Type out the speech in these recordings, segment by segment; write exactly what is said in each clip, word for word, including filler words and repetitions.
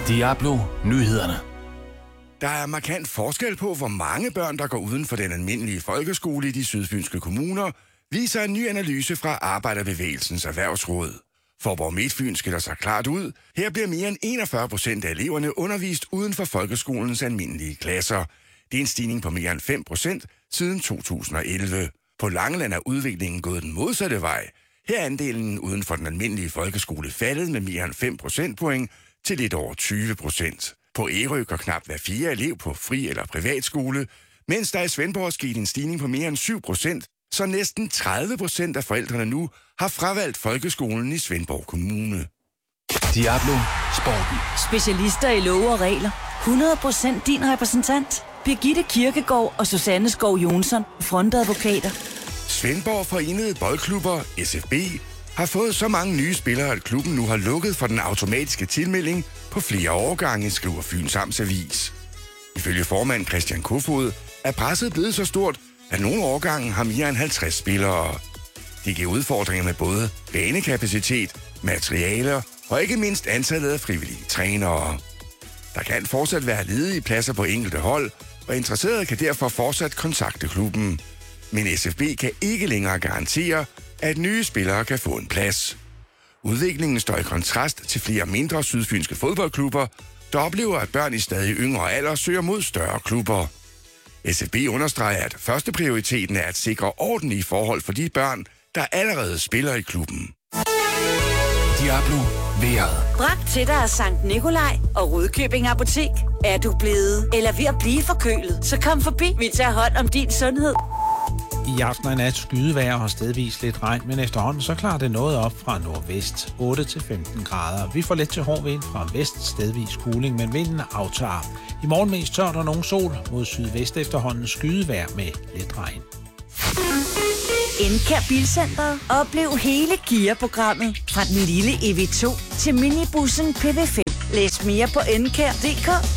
Diablo Nyhederne. Der er markant forskel på, hvor mange børn, der går uden for den almindelige folkeskole i de sydfynske kommuner, viser en ny analyse fra Arbejderbevægelsens Erhvervsråd. For Midtfyn skiller sig klart ud. Her bliver mere end enogfyrre procent af eleverne undervist uden for folkeskolens almindelige klasser. Det er en stigning på mere end fem procent siden to tusind og elleve. På Langeland er udviklingen gået den modsatte vej. Her er andelen uden for den almindelige folkeskole faldet med mere end fem procentpoint til lidt over tyve procent. På Ærø går knap hver fire elev på fri- eller privatskole, mens der i Svendborg er sket en stigning på mere end syv procent, så næsten tredive procent af forældrene nu har fravalgt folkeskolen i Svendborg Kommune. Diablo Sporten. Specialister i love og regler. hundrede procent din repræsentant. Birgitte Kirkegaard og Susanne Skov Jonsson, frontadvokater. Svendborg Forenede Boldklubber, S F B, har fået så mange nye spillere, at klubben nu har lukket for den automatiske tilmelding på flere årgange, skriver Fyns Amtsavis. Ifølge formand Christian Kofod er presset blevet så stort, at nogle årgange har mere end halvtreds spillere. Det giver udfordringer med både banekapacitet, materialer og ikke mindst antallet af frivillige trænere. Der kan fortsat være ledige pladser på enkelte hold, og interesserede kan derfor fortsat kontakte klubben. Men S F B kan ikke længere garantere, at nye spillere kan få en plads. Udviklingen står i kontrast til flere mindre sydfynske fodboldklubber, der oplever, at børn i stadig yngre alder søger mod større klubber. S F B understreger, at første prioriteten er at sikre ordentlige forhold for de børn, der allerede spiller i klubben. Diablo Vejret. Bragt til dig af Sankt Nikolaj og Rudkøbing Apotek. Er du blevet eller ved at blive forkølet, så kom forbi. Vi tager hånd om din sundhed. I aften og nat skydevejr og stedvis lidt regn, men efterhånden så klarer det noget op fra nordvest, otte til femten grader. Vi får lidt til hård vind fra vest, stedvis kuling, men vinden aftager. I morgen mest tørt og nogen sol, mod sydvest efterhånden skydevejr med lidt regn. Encare Bilcenter. Oplev hele Kia-programmet. Fra den lille E V to til minibussen P V fem. Læs mere på encare punktum d k.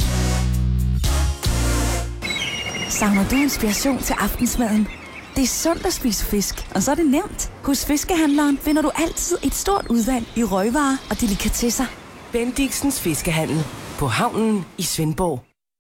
Savner du inspiration til aftensmaden? Det er sundt at spise fisk, og så er det nemt. Hos Fiskehandleren finder du altid et stort udvalg i røgvarer og delikatesser. Bendixens Fiskehandel på havnen i Svendborg.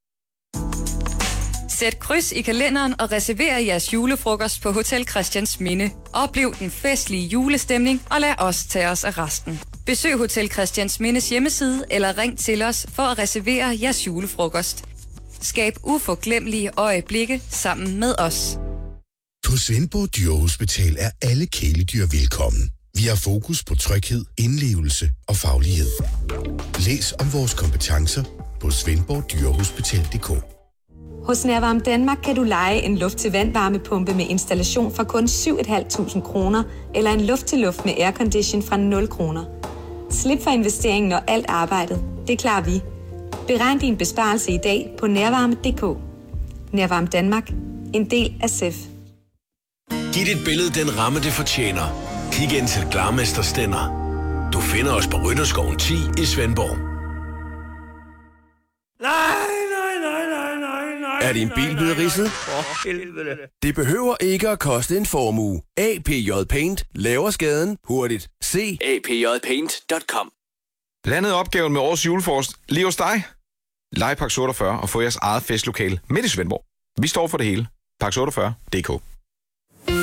Sæt kryds i kalenderen og reserver jeres julefrokost på Hotel Christiansminde. Oplev den festlige julestemning og lad os tage os af resten. Besøg Hotel Christiansmindes hjemmeside eller ring til os for at reservere jeres julefrokost. Skab uforglemmelige øjeblikke sammen med os. På Svendborg Dyrehospital er alle kæledyr velkommen. Vi har fokus på tryghed, indlevelse og faglighed. Læs om vores kompetencer på svendborg dyrehospital punktum d k. Hos Nærvarme Danmark kan du leje en luft-til-vand-varmepumpe med installation fra kun syv tusind fem hundrede kroner eller en luft-til-luft med aircondition fra nul kroner. Slip for investeringen, når alt arbejdet. Det klarer vi. Beregn din besparelse i dag på nærvarme punktum d k. Nærvarme Danmark. En del af S E F. Giv dit billede den ramme, det fortjener. Kig ind til Glarmester Stender. Du finder os på Rytterskoven ti i Svendborg. Nej, nej, nej, nej, nej, nej. Er din bil blevet ridset? For helvede. Det behøver ikke at koste en formue. A P J Paint laver skaden hurtigt. Se a p j paint punktum com. Blandet opgaven med årets julefrokost lige hos dig. Leje Pax otteogfyrre og få jeres eget festlokale midt i Svendborg. Vi står for det hele. Pax otteogfyrre punktum d k.